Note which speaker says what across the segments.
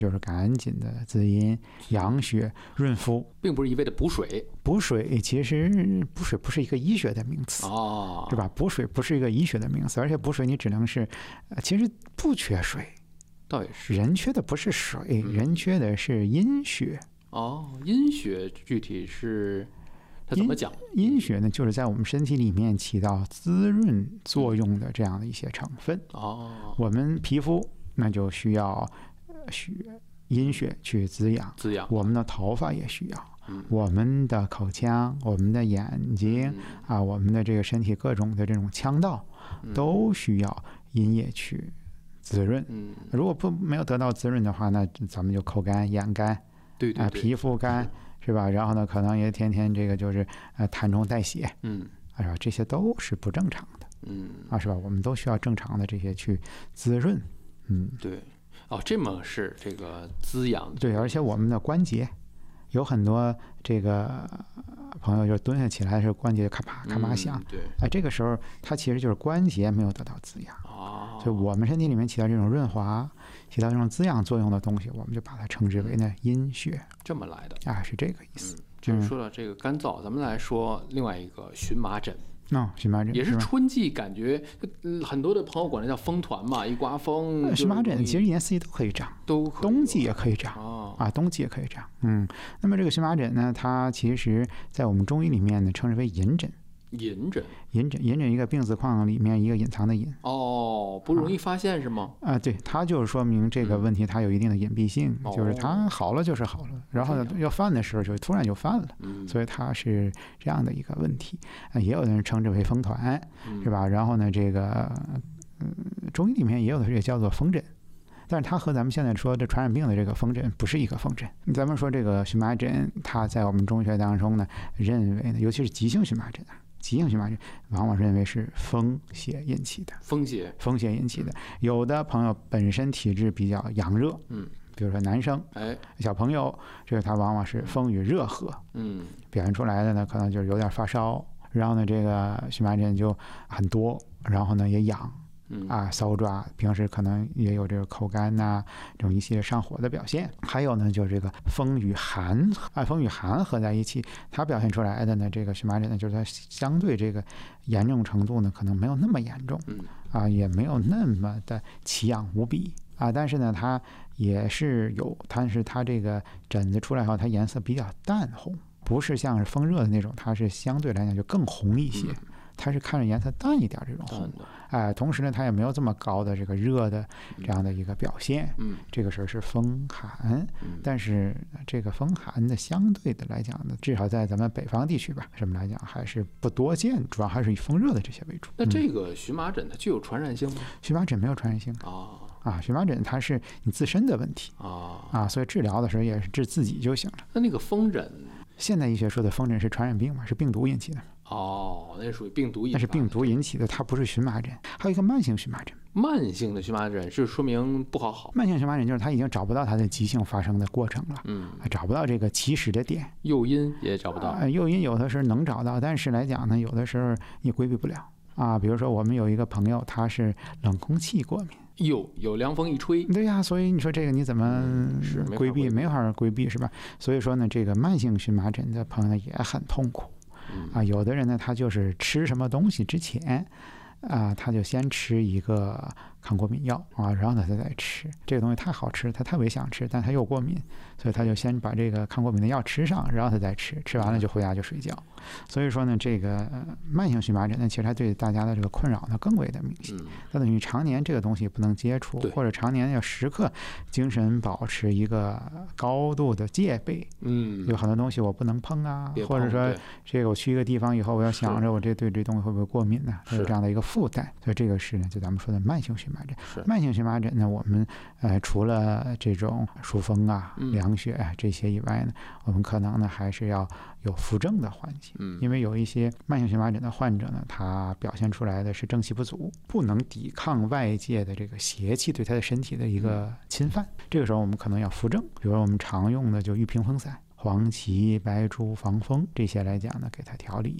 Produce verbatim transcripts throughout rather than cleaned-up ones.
Speaker 1: 就是赶紧的滋阴、养血、润肤，
Speaker 2: 并不是一味的补水。
Speaker 1: 补水其实补水不是一个医学的名词
Speaker 2: 哦，
Speaker 1: 是吧？补水不是一个医学的名词，而且补水你只能是，呃、其实不缺水，
Speaker 2: 倒也是
Speaker 1: 人缺的不是水，嗯、人缺的是阴血。
Speaker 2: 哦，阴血具体是它怎么讲？
Speaker 1: 阴血呢，就是在我们身体里面起到滋润作用的这样的一些成分。
Speaker 2: 哦，
Speaker 1: 我们皮肤那就需要血阴血去滋养，
Speaker 2: 滋养。
Speaker 1: 我们的头发也需要，
Speaker 2: 嗯、
Speaker 1: 我们的口腔、我们的眼睛、嗯、啊，我们的这个身体各种的这种腔道，嗯、都需要阴液去滋润。
Speaker 2: 嗯，
Speaker 1: 如果不没有得到滋润的话，那咱们就口干、眼干。
Speaker 2: 对对对，
Speaker 1: 啊，皮肤干 是, 是吧？然后呢，可能也天天这个就是呃痰中带血，
Speaker 2: 嗯，
Speaker 1: 啊，这些都是不正常的，
Speaker 2: 嗯，
Speaker 1: 啊，是吧？我们都需要正常的这些去滋润，嗯，
Speaker 2: 对，哦，这么是这个滋养，
Speaker 1: 对，而且我们的关节有很多这个朋友就蹲下起来的时候关节咔啪咔啪响，
Speaker 2: 嗯、对，
Speaker 1: 哎，这个时候它其实就是关节没有得到滋养，
Speaker 2: 哦，
Speaker 1: 就我们身体里面起到这种润滑。起到这种滋养作用的东西，我们就把它称之为呢阴血，
Speaker 2: 这么来的
Speaker 1: 啊，是这个意思。
Speaker 2: 嗯，就是说到这个干燥，嗯、咱们来说另外一个荨麻疹。
Speaker 1: 哦，荨麻疹
Speaker 2: 也是春季，感觉、呃、很多的朋友管它叫风团嘛，一刮风。
Speaker 1: 荨麻疹其实一年四季都可以长，
Speaker 2: 都可以
Speaker 1: 冬季也可以长、
Speaker 2: 哦、
Speaker 1: 啊，冬季也可以长。嗯，那么这个荨麻疹呢，它其实在我们中医里面呢称之为隐疹。
Speaker 2: 隐疹，
Speaker 1: 隐疹，隐疹一个病字框里面一个隐藏的隐。
Speaker 2: 哦，不容易发现是吗？
Speaker 1: 啊，对，它就是说明这个问题它有一定的隐蔽性，
Speaker 2: 嗯、
Speaker 1: 就是它好了就是好了，哦、然后呢要犯的时候就突然就犯了，
Speaker 2: 嗯、
Speaker 1: 所以它是这样的一个问题。啊，也有的人称之为风团，
Speaker 2: 嗯、
Speaker 1: 是吧？然后呢，这个嗯，中医里面也有的也叫做风疹。但是它和咱们现在说的传染病的这个风疹不是一个风疹。咱们说这个荨麻疹，它在我们中学当中呢，认为呢，尤其是急性荨麻疹啊，急性荨麻疹往往认为是风邪引起的，
Speaker 2: 风邪，
Speaker 1: 风邪引起的。有的朋友本身体质比较阳热，
Speaker 2: 嗯，
Speaker 1: 比如说男生，
Speaker 2: 哎，
Speaker 1: 小朋友，这个他往往是风与热合，
Speaker 2: 嗯，
Speaker 1: 表现出来的呢，可能就是有点发烧，然后呢，这个荨麻疹就很多，然后呢也痒。啊，搔抓，平时可能也有这个口干呐、啊，这种一系列上火的表现。还有呢，就是这个风与寒啊，风与寒合在一起，它表现出来的呢，这个荨麻疹呢，就是它相对这个严重程度呢，可能没有那么严重，啊，也没有那么的奇痒无比啊，但是呢，它也是有，但是它这个疹子出来后，它颜色比较淡红，不是像是风热的那种，它是相对来讲就更红一些。它是看着颜色淡一点这种红，哎、呃，同时呢，它也没有这么高的这个热的这样的一个表现。
Speaker 2: 嗯，
Speaker 1: 这个时候是风寒，嗯、但是这个风寒的相对的来讲呢，至少在咱们北方地区吧，什么来讲还是不多见，主要还是以风热的这些为主。
Speaker 2: 那这个荨麻疹它具有传染性吗？
Speaker 1: 荨麻疹没有传染性
Speaker 2: 啊
Speaker 1: 啊，荨麻疹它是你自身的问题
Speaker 2: 啊
Speaker 1: 啊，所以治疗的时候也是治自己就行了。
Speaker 2: 那那个风疹，
Speaker 1: 现代医学说的风疹是传染病嘛，是病毒引起的。
Speaker 2: 哦，那属于病毒引起的，
Speaker 1: 那是病毒引起的，它不是荨麻疹。还有一个慢性荨麻疹，
Speaker 2: 慢性的荨麻疹是说明不好好。
Speaker 1: 慢性荨麻疹就是它已经找不到它的急性发生的过程了，
Speaker 2: 嗯，
Speaker 1: 找不到这个起始的点，
Speaker 2: 诱因也找不到。
Speaker 1: 呃、诱因有的时候能找到，但是来讲呢，有的时候也规避不了啊。比如说我们有一个朋友，他是冷空气过敏。
Speaker 2: 有有凉风一吹，
Speaker 1: 对呀，所以你说这个你怎么规避？没法规避是吧？所以说呢，这个慢性荨麻疹的朋友也很痛苦。啊，有的人呢，他就是吃什么东西之前，啊，他就先吃一个抗过敏药啊，然后呢他再吃这个东西太好吃，他特别想吃，但他又过敏，所以他就先把这个抗过敏的药吃上，然后他再吃，吃完了就回家就睡觉。所以说呢，这个、呃、慢性荨麻疹呢，其实它对大家的这个困扰呢更为的明显。它等于常年这个东西不能接触，或者常年要时刻精神保持一个高度的戒备。
Speaker 2: 嗯，
Speaker 1: 有很多东西我不能碰啊，或者说这个我去一个地方以后，我要想着我这对这东西会不会过敏呢？有这样的一个负担。所以这个是呢，就咱们说的慢性荨麻疹。慢性荨麻疹呢，我们呃除了这种疏风啊、凉血啊这些以外呢，我们可能呢还是要有扶正的环节。嗯，因为有一些慢性荨麻疹的患者呢，他表现出来的是正气不足，不能抵抗外界的这个邪气对他的身体的一个侵犯。这个时候我们可能要扶正，比如说我们常用的就玉屏风散、黄芪、白术、防风这些来讲呢，给他调理一下。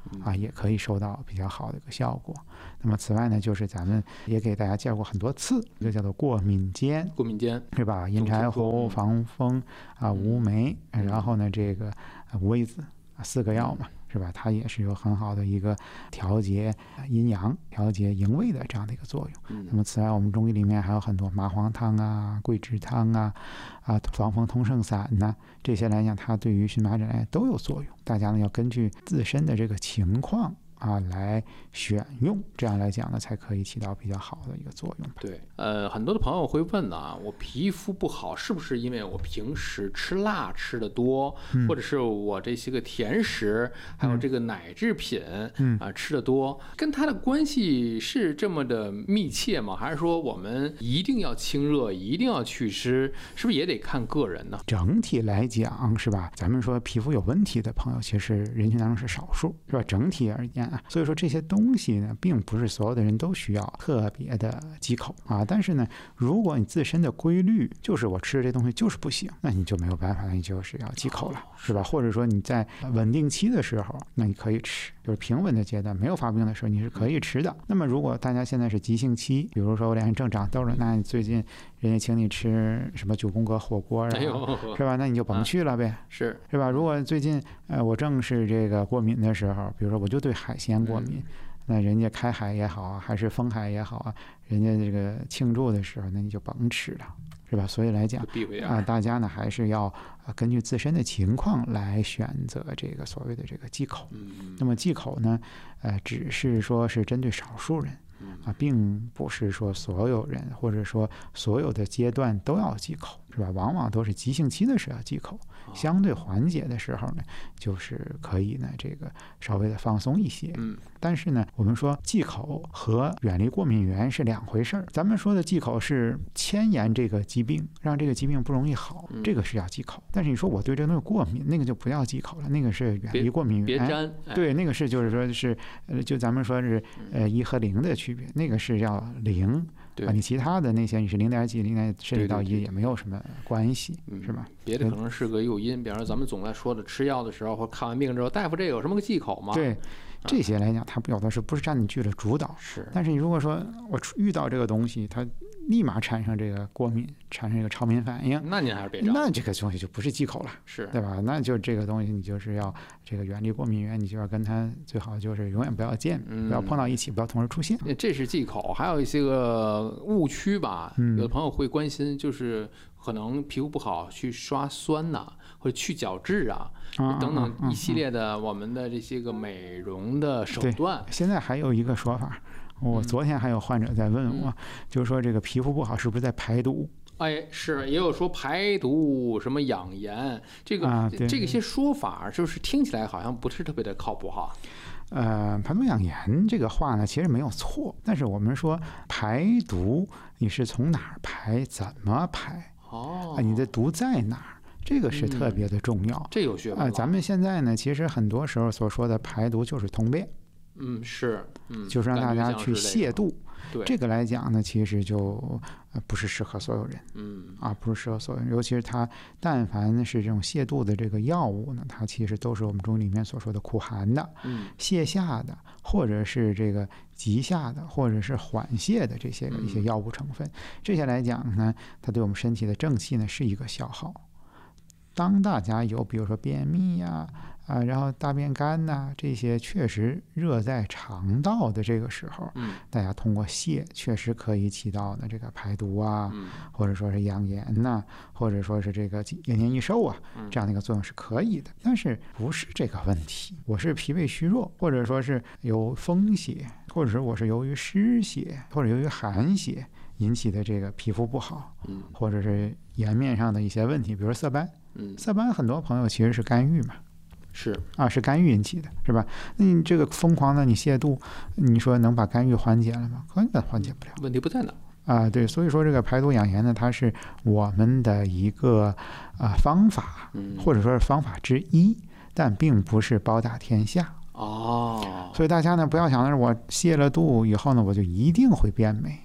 Speaker 1: 啊，也可以收到比较好的一个效果。那么此外呢，就是咱们也给大家介绍过很多次，一个叫做过敏煎，
Speaker 2: 过敏煎
Speaker 1: 是吧？阴柴胡、防风啊、乌梅，然后呢这个五味子啊，四个药嘛。是吧？它也是有很好的一个调节阴阳、调节营卫的这样的一个作用。
Speaker 2: 嗯、
Speaker 1: 那么此外，我们中医里面还有很多麻黄汤啊、桂枝汤啊、啊防风通圣散呐、啊，这些来讲，它对于荨麻疹癌都有作用。大家呢要根据自身的这个情况啊来选用，这样来讲呢才可以起到比较好的一个作用。
Speaker 2: 对，呃，很多的朋友会问啊，我皮肤不好是不是因为我平时吃辣吃的多，嗯、或者是我这些个甜食还有这个奶制品，嗯啊吃的多，跟它的关系是这么的密切吗？还是说我们一定要清热，一定要祛湿，是不是也得看个人呢？
Speaker 1: 整体来讲是吧？咱们说皮肤有问题的朋友，其实人群当中是少数，是吧？整体而言。所以说这些东西呢，并不是所有的人都需要特别的忌口啊。但是呢，如果你自身的规律就是我吃这东西就是不行，那你就没有办法，你就是要忌口了，是吧？或者说你在稳定期的时候，那你可以吃，就是平稳的阶段没有发病的时候，你是可以吃的。那么如果大家现在是急性期，比如说我脸上正长痘了，那你最近人家请你吃什么九宫格火锅啊，是吧？那你就甭去了呗，
Speaker 2: 啊、是
Speaker 1: 是吧？如果最近呃我正是这个过敏的时候，比如说我就对海鲜过敏，嗯、那人家开海也好啊，还是封海也好啊，人家这个庆祝的时候，那你就甭吃了，是吧？所以来讲啊、呃，大家呢还是要呃根据自身的情况来选择这个所谓的这个忌口。
Speaker 2: 嗯、
Speaker 1: 那么忌口呢，呃，只是说是针对少数人。啊，并不是说所有人或者说所有的阶段都要忌口，是吧？往往都是急性期的时候忌口，相对缓解的时候呢，就是可以呢这个稍微的放松一些。
Speaker 2: 嗯，
Speaker 1: 但是呢，我们说忌口和远离过敏源是两回事儿。咱们说的忌口是牵延这个疾病，让这个疾病不容易好，
Speaker 2: 嗯、
Speaker 1: 这个是要忌口。但是你说我对这个东西过敏，那个就不要忌口了，那个是远离过敏源。
Speaker 2: 别沾。
Speaker 1: 哎、对，那个是就是说是呃，就咱们说是呃一和零的区别。那个是要零啊，你其他的那些你是零点几、零点甚至到一也没有什么关系，
Speaker 2: 对对对
Speaker 1: 是吧？
Speaker 2: 别的可能是个诱因，比方说咱们总在说的吃药的时候或看完病之后，大夫这有什么个忌口吗？
Speaker 1: 对，这些来讲，它有的是不是占据了主导？
Speaker 2: 是。
Speaker 1: 但是你如果说我遇到这个东西，它立马产生这个过敏，产生这个超敏反应，
Speaker 2: 那您还是别找。
Speaker 1: 那这个东西就不是忌口了，
Speaker 2: 是
Speaker 1: 对吧？那就这个东西你就是要这个远离过敏源，你就要跟它最好就是永远不要见，
Speaker 2: 嗯、
Speaker 1: 不要碰到一起，不要同时出现。
Speaker 2: 这是忌口，还有一些个误区吧。
Speaker 1: 嗯、
Speaker 2: 有的朋友会关心，就是可能皮肤不好去刷酸呐、啊，或者去角质啊。
Speaker 1: 啊
Speaker 2: 等等一系列的我们的这些个美容的手段。
Speaker 1: 现在还有一个说法，我昨天还有患者在问我，
Speaker 2: 嗯、
Speaker 1: 就是说这个皮肤不好是不是在排毒？
Speaker 2: 哎，是，也有说排毒什么养颜，这个、
Speaker 1: 啊、
Speaker 2: 这个些说法，就是听起来好像不是特别的靠谱哈。
Speaker 1: 呃，排毒养颜这个话呢，其实没有错，但是我们说排毒，你是从哪儿排，怎么排？
Speaker 2: 哦，
Speaker 1: 啊，你的毒在哪儿？这个是特别的重要，
Speaker 2: 嗯、这有学问
Speaker 1: 啊、呃。咱们现在呢，其实很多时候所说的排毒就是通便，
Speaker 2: 嗯，是，嗯，
Speaker 1: 就是让大家去泻毒。
Speaker 2: 对，
Speaker 1: 这个来讲呢，其实就呃不是适合所有人，
Speaker 2: 嗯，
Speaker 1: 啊，不是适合所有人，尤其是它，但凡是这种泻肚的这个药物呢，它其实都是我们中医里面所说的苦寒的，
Speaker 2: 嗯，
Speaker 1: 泻下的，或者是这个急下的，或者是缓泻的这些一些药物成分，嗯、这些来讲呢，它对我们身体的正气呢是一个消耗。当大家有比如说便秘呀、啊，啊，然后大便干呐、啊，这些确实热在肠道的这个时候，
Speaker 2: 嗯，
Speaker 1: 大家通过泻确实可以起到呢这个排毒啊，
Speaker 2: 嗯、
Speaker 1: 或者说是养颜呐、啊，或者说是这个延年益寿啊，这样的一个作用是可以的。但是不是这个问题，我是脾胃虚弱，或者说是有风邪，或者是我是由于湿邪或者由于寒邪引起的这个皮肤不好，
Speaker 2: 嗯，
Speaker 1: 或者是颜面上的一些问题，比如色斑。
Speaker 2: 嗯，
Speaker 1: 色斑很多朋友其实是肝郁嘛，
Speaker 2: 是
Speaker 1: 啊，是肝郁引起的，是吧？那你这个疯狂的你泻肚，你说能把肝郁缓解了吗？根本缓解不了。
Speaker 2: 问题不在哪
Speaker 1: 啊？对，所以说这个排毒养颜呢，它是我们的一个啊方法，或者说是方法之一，但并不是包打天下。
Speaker 2: 哦，
Speaker 1: 所以大家呢不要想着我泻了肚以后呢，我就一定会变美。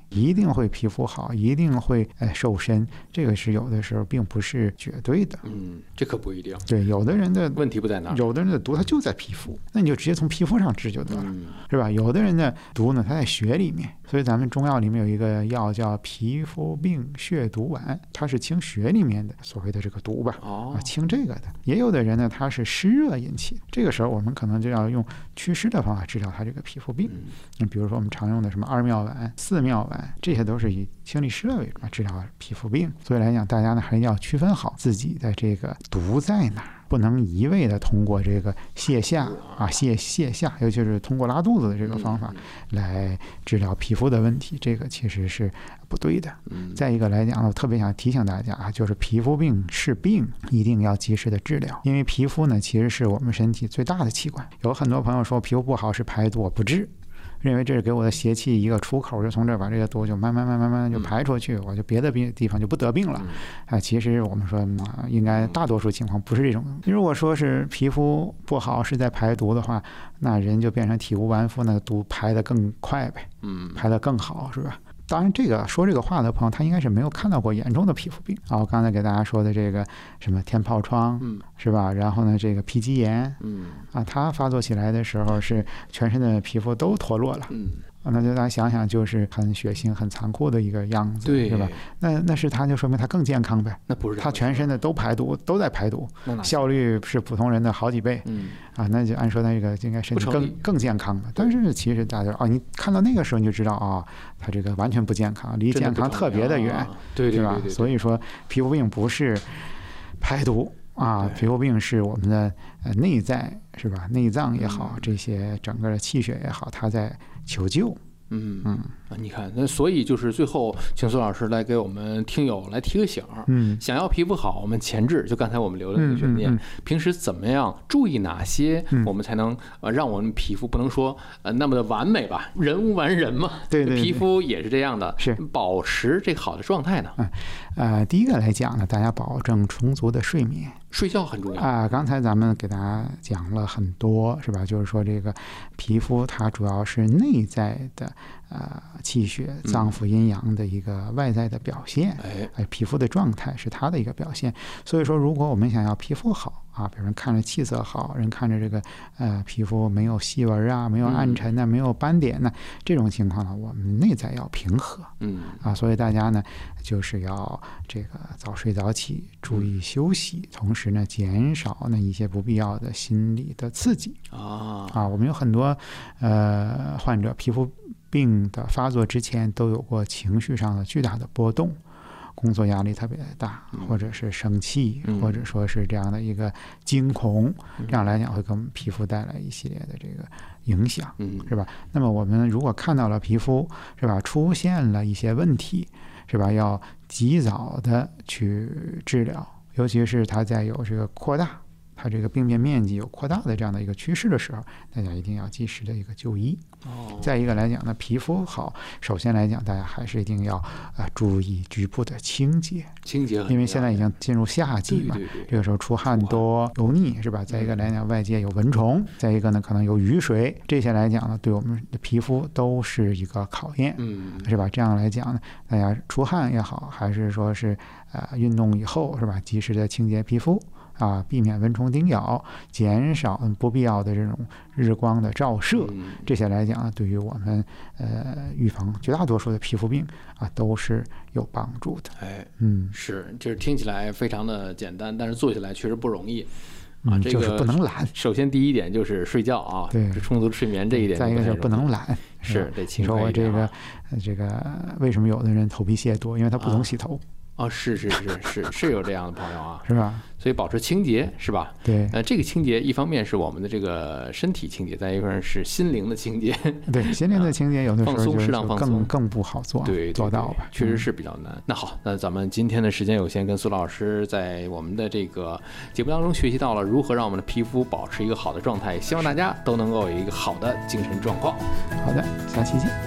Speaker 1: 一定会皮肤好，一定会呃瘦身，这个是有的时候并不是绝对的。
Speaker 2: 嗯，这可不一定。
Speaker 1: 对，有的人的
Speaker 2: 问题不在那儿，
Speaker 1: 有的人的毒它就在皮肤，那你就直接从皮肤上治就得了，
Speaker 2: 嗯、
Speaker 1: 是吧？有的人的毒呢，它在血里面，所以咱们中药里面有一个药叫皮肤病血毒丸，它是清血里面的所谓的这个毒吧，
Speaker 2: 哦、
Speaker 1: 啊，清这个的。也有的人呢，他是湿热引起，这个时候我们可能就要用祛湿的方法治疗他这个皮肤病。嗯，比如说我们常用的什么二妙丸、四妙丸，这些都是以清理湿热为主治疗皮肤病。所以来讲，大家呢还是要区分好自己的这个毒在哪儿，不能一味的通过这个泻下啊、泻泻下，尤其是通过拉肚子的这个方法来治疗皮肤的问题，这个其实是不对的。再一个来讲，我特别想提醒大家啊，就是皮肤病是病，一定要及时的治疗，因为皮肤呢其实是我们身体最大的器官。有很多朋友说皮肤不好是排毒，我不治。认为这是给我的邪气一个出口，就从这儿把这个毒就慢慢慢慢慢就排出去，我就别的病地方就不得病了啊。其实我们说、嗯、应该大多数情况不是这种。如果说是皮肤不好是在排毒的话，那人就变成体无完肤，那毒排得更快呗，嗯，排得更好，是吧？当然，这个说这个话的朋友，他应该是没有看到过严重的皮肤病啊。我刚才给大家说的这个什么天疱疮，嗯，是吧？然后呢，这个皮肌炎，嗯，啊，它发作起来的时候是全身的皮肤都脱落了，嗯。那就大家想想，就是很血腥、很残酷的一个样子，
Speaker 2: 对，
Speaker 1: 是吧？那那是他就说明他更健康呗。
Speaker 2: 那不是
Speaker 1: 他全身的都排毒，都在排毒，效率是普通人的好几倍。嗯啊，那就按说那个应该身体更更健康的。但是其实大家哦，你看到那个时候你就知道啊、哦，他这个完全不健康，离健康特别的远，
Speaker 2: 啊、对对
Speaker 1: 对吧？所以说皮肤病不是排毒啊，皮肤病是我们的呃内在，是吧？内脏也好，这些整个的气血也好，它在求救。
Speaker 2: 嗯嗯啊，你看，那所以就是最后，请苏老师来给我们听友来提个醒儿。嗯，想要皮肤好，我们前置就刚才我们留的那个悬念，嗯嗯嗯、平时怎么样注意哪些，嗯、我们才能呃让我们皮肤不能说呃那么的完美吧？人无完人嘛，
Speaker 1: 对 对, 对，
Speaker 2: 皮肤也是这样的，
Speaker 1: 是
Speaker 2: 保持这个好的状态呢。
Speaker 1: 嗯呃，第一个来讲呢，大家保证充足的睡眠。
Speaker 2: 睡觉很重要
Speaker 1: 啊、呃！刚才咱们给大家讲了很多，是吧？就是说这个皮肤它主要是内在的呃气血、脏腑、阴阳的一个外在的表现，哎、嗯，皮肤的状态是它的一个表现。所以说，如果我们想要皮肤好啊，比如人看着气色好，人看着这个呃皮肤没有细纹啊，没有暗沉呐、啊，没有斑点呐、啊，这种情况呢，我们内在要平和，嗯啊，所以大家呢就是要这个早睡早起，注意休息，同时呢减少呢一些不必要的心理的刺激啊啊，我们有很多呃患者皮肤病的发作之前都有过情绪上的巨大的波动。工作压力特别大，或者是生气，嗯、或者说是这样的一个惊恐，嗯、这样来讲会给我们皮肤带来一系列的这个影响，嗯、是吧？那么我们如果看到了皮肤是吧出现了一些问题，是吧？要及早的去治疗，尤其是它在有这个扩大，它这个病变面积有扩大的这样的一个趋势的时候，大家一定要及时的一个就医。哦。再一个来讲呢，皮肤好，首先来讲，大家还是一定要啊、呃、注意局部的清洁。
Speaker 2: 清洁很重要。
Speaker 1: 因为现在已经进入夏季嘛，
Speaker 2: 对对对，
Speaker 1: 这个时候出汗多、油腻，是吧？再一个来讲，外界有蚊虫，再一个呢，可能有雨水，这些来讲呢，对我们的皮肤都是一个考验，嗯，是吧？这样来讲呢，大家出汗也好，还是说是呃运动以后，是吧？及时的清洁皮肤。啊，避免蚊虫叮咬，减少不必要的这种日光的照射，这些来讲，对于我们呃预防绝大多数的皮肤病啊，都是有帮助的。
Speaker 2: 哎，嗯，是，就是听起来非常的简单，但是做起来确实不容易。啊，
Speaker 1: 嗯、
Speaker 2: 这个
Speaker 1: 就是不能懒。
Speaker 2: 首先第一点就是睡觉啊，
Speaker 1: 对，
Speaker 2: 充足的睡眠这一点。
Speaker 1: 再一个就是不能懒，
Speaker 2: 是得勤
Speaker 1: 快一点。你说我这个这个为什么有的人头皮屑多？因为他不总洗头。
Speaker 2: 啊哦，是是是是是有这样的朋友啊，
Speaker 1: 是吧？
Speaker 2: 所以保持清洁是吧？
Speaker 1: 对，
Speaker 2: 呃，这个清洁一方面是我们的这个身体清洁，再一方面是心灵的清洁。
Speaker 1: 对，心灵的清洁有的时候
Speaker 2: 就
Speaker 1: 更更不好做，
Speaker 2: 对，
Speaker 1: 做到吧？
Speaker 2: 确实是比较难。嗯、那好，那咱们今天的时间有限，跟苏老师在我们的这个节目当中学习到了如何让我们的皮肤保持一个好的状态，希望大家都能够有一个好的精神状况。
Speaker 1: 好的，下期见。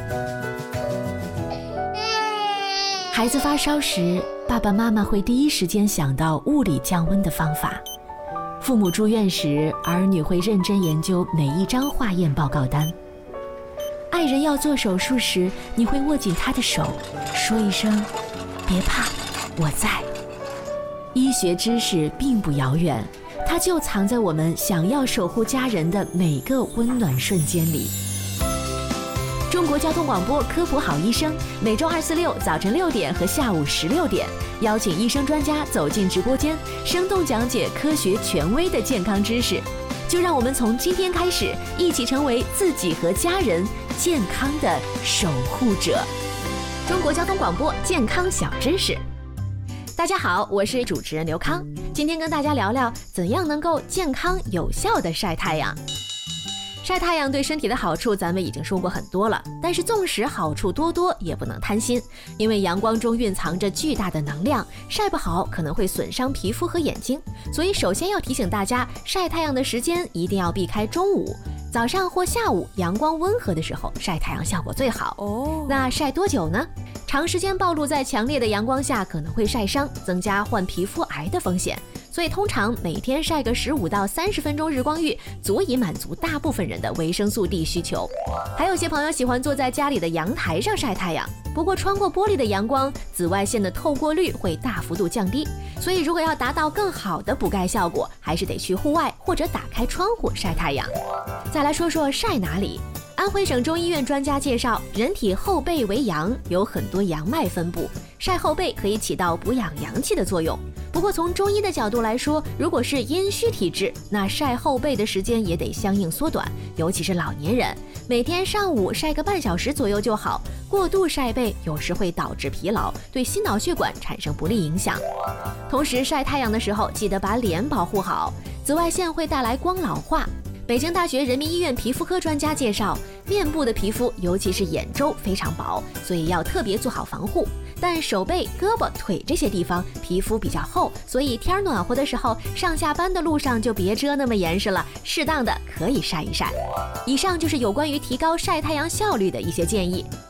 Speaker 3: 孩子发烧时，爸爸妈妈会第一时间想到物理降温的方法。父母住院时，儿女会认真研究每一张化验报告单。 爱人要做手术时，你会握紧他的手，说一声别怕，我在。医学知识并不遥远，它就藏在我们想要守护家人的每个温暖瞬间里。中国交通广播科普好医生，每周二、四、六早晨六点和下午十六点，邀请医生专家走进直播间，生动讲解科学权威的健康知识。就让我们从今天开始，一起成为自己和家人健康的守护者。中国交通广播健康小知识。大家好，我是主持人刘康，今天跟大家聊聊怎样能够健康有效的晒太阳。晒太阳对身体的好处咱们已经说过很多了，但是纵使好处多多，也不能贪心，因为阳光中蕴藏着巨大的能量，晒不好可能会损伤皮肤和眼睛。所以首先要提醒大家，晒太阳的时间一定要避开中午，早上或下午阳光温和的时候晒太阳效果最好。哦，那晒多久呢？长时间暴露在强烈的阳光下可能会晒伤，增加患皮肤癌的风险。所以通常每天晒个十五到三十分钟日光浴，足以满足大部分人的维生素 D 需求。还有些朋友喜欢坐在家里的阳台上晒太阳，不过穿过玻璃的阳光，紫外线的透过率会大幅度降低，所以如果要达到更好的补钙效果，还是得去户外或者打开窗户晒太阳。再来说说晒哪里。安徽省中医院专家介绍，人体后背为阳，有很多阳脉分布，晒后背可以起到补养阳气的作用。不过从中医的角度来说，如果是阴虚体质，那晒后背的时间也得相应缩短，尤其是老年人，每天上午晒个半小时左右就好。过度晒背有时会导致疲劳，对心脑血管产生不利影响。同时晒太阳的时候，记得把脸保护好，紫外线会带来光老化。北京大学人民医院皮肤科专家介绍，面部的皮肤尤其是眼周非常薄，所以要特别做好防护。但手背、胳膊、腿这些地方皮肤比较厚，所以天暖和的时候，上下班的路上就别遮那么严实了，适当的可以晒一晒。以上就是有关于提高晒太阳效率的一些建议。